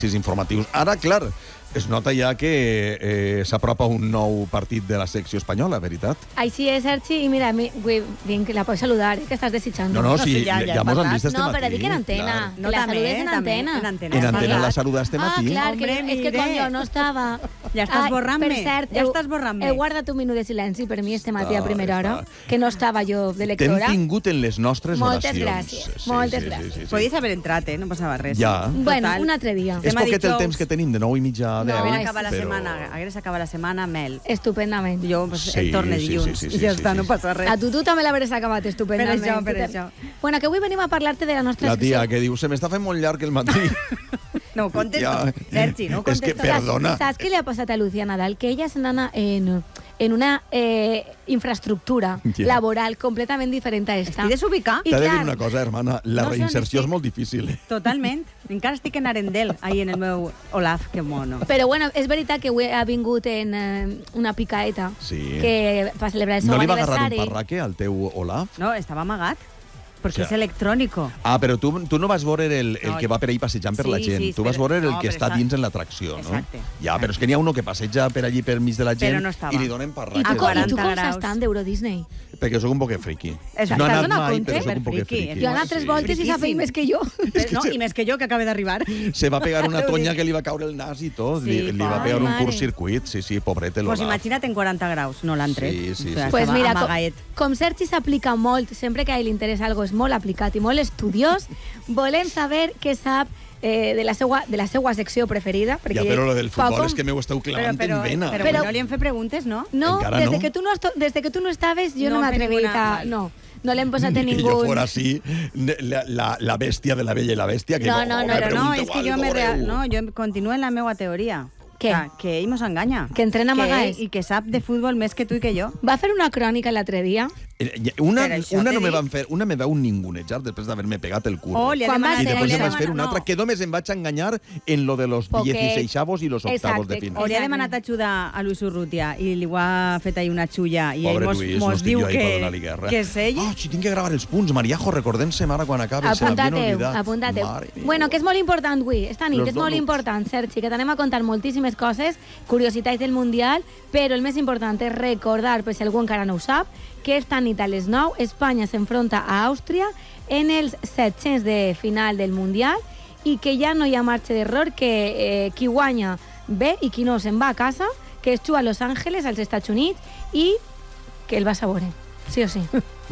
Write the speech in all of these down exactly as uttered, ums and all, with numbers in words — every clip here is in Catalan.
informatius. Ara, clar, es nota ja que eh, s'apropa un nou partit de la secció espanyola, veritat? Així és, Sergi, i mira, mi, vull, vinc, la pots saludar, eh, que estàs desitjando. No, no, sí, ja, ja, ja mos han vist este no, matí. No, però dic en antena, clar. que no, la saludes en antena. En antena, en antena la saludaste ah, matí. clar, que, Hombre, és que com jo no estava... Ja estàs borrant-me, per cert, ja estàs borrant-me. He guardat un minut de silenci per mi este matí Està, a primera hora, està. que no estava jo de lectora. T'hem tingut en les nostres Moltes oracions. gràcies, moltes gràcies. Sí, sí, sí. Podies haver entrat, eh? No passava res. Ja. Bueno, Total. un altre dia. És Demà poquet el dijous. temps que tenim, de nou i mitja a deu. Hagués acabat la però- setmana, hagués acabat la setmana mel. Estupendament. Jo pues, Sí, el torne sí, dilluns sí, sí, sí, i ja sí, està, sí, no sí. passa res. A tu, tu també l'hauràs acabat estupendament. Per això, per Tu això. te- Bueno, que avui venim a parlar-te de la nostra La tia secció. que diu, se m'està fent molt llarg el matí. No ho contesto, Ja. Sergi, no ho És que, contesto. perdona. ¿Sabes qué le ha pasado a Lucía Nadal? Que ella se nana en, en una eh, infraestructura Ja. laboral completament diferent a esta. Estic desubicat. I T'he de dir clar, una cosa, hermana, la No sé on reinserció estic. és molt difícil. Eh? Totalment. Encara estic en Arendel, ahí en el meu Olaf, que mono. Però bueno, és veritat que avui ha vingut en eh, una picaeta Sí. que va celebrar el seu No li va agarrar un aniversari. parraque al teu Olaf? No, estava amagat, perquè O sea, és electrònico. Ah, però tu, tu no vas veure el, el No, que va per ahí passejant per sí, la gent. sí, tu vas però- veure el no, que però està està- dins en l'atracció, no? Exacte. Ja, però és que n'hi ha uno que passeja per allí per mig de la gent Però no estava. i li donen I parraques. tu, A com, i tu quaranta com graus. s'estan d'Euro Disney? Perquè sóc un poc friki. És- No he t'has anat donat mai, compte? però sóc un poc Friki. friki. Jo he anat tres voltes i sabeu més que jo. No, i més que jo, que acaba d'arribar. Se va pegar una tonya que li va caure el nas i tot. Sí, li, li va ai, pegar un mare. curt circuit. Sí, sí, pobret el Pues Olaf. imagina't en quaranta graus, no l'han tret. Sí, sí, O sea, sí. Pues estava mira, com, amagaet. com Sergi s'aplica molt, sempre que a ell li interessa algo és molt aplicat i molt estudiós, volem saber què sap eh, de, la seua, de la seua secció preferida. Ja, Perquè però lo del fa futbol com- és que m'ho esteu Però, clavant però, en vena. però, Però- no li hem fet preguntes, no? No, Encara des, de no? que tu no, esto- des de que tu no estaves, jo no, No m'he fem atrevit ninguna- a... val. No, no l'hem posat en Ni que ningú... jo fora així, la, la, la bèstia de la bella i la bèstia. Que No, no, no, Però no, pregunteu és que jo, algo, me rea... veureu. no, jo continuo en la meva teoria. Què? Que, que ell mos enganya. Que entrena que amagaes. ell- I que sap de futbol més que tu i que jo. Va fer una crònica l'altre dia. Eh, Una, Per això una t'he no me dit. van fer, una me vau ningunejar després d'haver-me pegat el cul. Oh, li ha Quan demanat... va I ser després això? em vas fer una no. altra, que només em vaig enganyar en lo de los Poquet. dieciseisavos i los octavos Exacte. de final. O li ha Exacte. demanat ajuda a Luis Urrutia i li ho ha fet ahí una xulla i Pobre ell mos, Luis, mos no estic diu jo ahí per que, donar-li guerra. que és ell. Oh, si tinc que gravar els punts, Mariajo, recordem-se ara quan acabi. se m'havien Apuntateu, oblidat. apuntateu. Mare meva. Bueno, que és molt important avui, esta nit, Los és molt donuts. important, Sergi, que t'anem a contar moltíssimes coses, curiositats del Mundial, però el més important és recordar, per si algú encara no ho sap, que esta nit a les nou Espanya s'enfronta a Àustria en els set-cents de final del Mundial i que ja no hi ha marxa d'error, que eh, qui guanya bé i qui no se'n va a casa, que es juga a Los Ángeles, als Estats Units, i que el va a veure, sí o sí.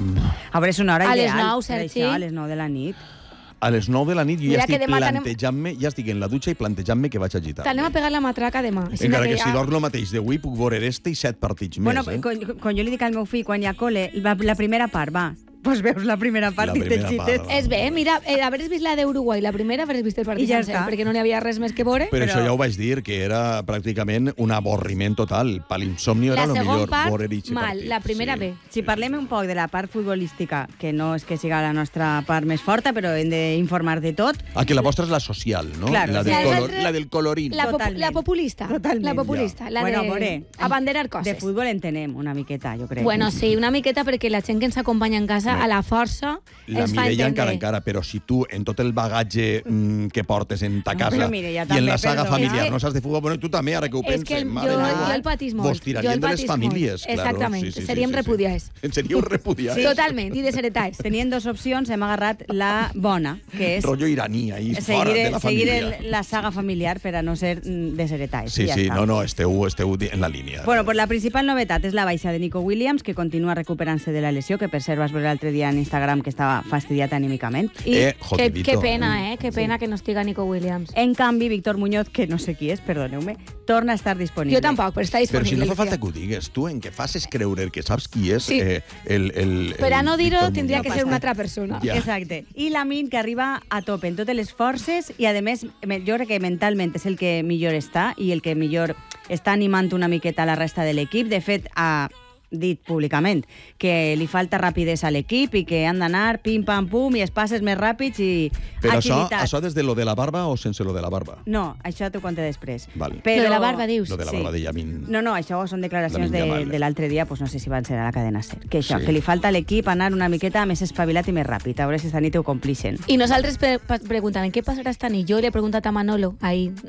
A veure, és una hora A les ideal. nou, per Sergi. això, a les nou de la nit. A les nou de la nit jo Mira ja que estic demà tenem- plantejant-me, ja estic en la dutxa i plantejant-me que vaig a gitar. T'anem a pegar la matraca demà. així Encara que que ja- si dorm el mateix d'avui puc veure este i set partits Bueno, més, eh? quan, quan jo li dic al meu fill, quan hi ha col·le, va, la primera part, va. Pues veus la primera part La i te primera xites. part, És bé, mira, eh, haveres vist la d'Uruguai, la primera, haveres vist el partit I ja sencer, està. perquè no n'hi havia res més que veure. Però, Però- això ja ho vaig dir, que era pràcticament un avorriment total. Per l'insomnio La era el segona millor part, veure eixe mal, partit. la primera sí. bé. Si parlem un poc de la part futbolística, que no és que siga la nostra part més forta, però hem d'informar de tot. Ah, que la vostra és la social, no? Claro, la, sí. del La color, nostra- la del colorín. La, pop Totalment. la populista. Totalment, La populista, la Bueno, a de veure, abanderar coses. De futbol en tenem una miqueta, jo crec. Bueno, sí, una miqueta perquè la gent que ens acompanya en casa, No. a la força, La ens fa Mireia entendre. encara, encara, però si tu, en tot el bagatge mm, que portes en ta No, casa però Mireia i en també, la saga perdona. familiar, És que- no saps de futbol, bueno, tu també, ara que ho És penses, que el, jo, mare meva. jo el patís molt. Vos jo tirarien el de les patís famílies, molt. claro. Exactament, Sí, sí, sí, seríem sí, sí. repudiats. Seríeu repudiats. Sí. Totalment, i desheretats. Tenien dues opcions, hem agarrat la bona, que és Rollo iraní, ahí, fora seguir, de la seguir família. el, la saga familiar per a no ser mm, desheretats. Sí, i ja sí, està. no, no, esteu, esteu en la línia. Bueno, pues la principal novetat és la baixa de Nico Williams, que continua recuperant-se de la lesió, que per cert vas veure l'altre dia en Instagram que estava fastidiat anímicament. I, Eh, Que, jodidito. que pena, eh? Que pena que no estiga Nico Williams. en canvi, Víctor Muñoz, que no sé qui és, perdoneu-me, torna a estar disponible. Jo tampoc, però està Però disponible. si no fa el falta tio. que ho digues, tu en què faces creure que saps qui és Sí. eh, el, el, Per a el no dir-ho, Víctor tindria Muñoz? que ser una altra persona. Ja. Exacte. I Lamine, que arriba a tope en totes les forces i, a més, me- jo crec que mentalment és el que millor està i el que millor està animant una miqueta a la resta de l'equip. De fet, a, dit públicament, que li falta rapidesa a l'equip i que han d'anar pim-pam-pum i els passes més ràpids i Però això, agilitat. això des de lo de la barba o sense lo de la barba? No, això t'ho conté després. Val. Però... Lo de la barba, dius? Lo de la barba de Yamin. No, no, això són declaracions Lamin de, Yamal. de l'altre dia, pues no sé si van ser a la cadena SER. Que això, Sí. que li falta a l'equip anar una miqueta més espavilat i més ràpid. A veure si esta nit ho complixen. I nosaltres pre preguntant, què passarà esta nit? Jo li he preguntat a Manolo, ahir,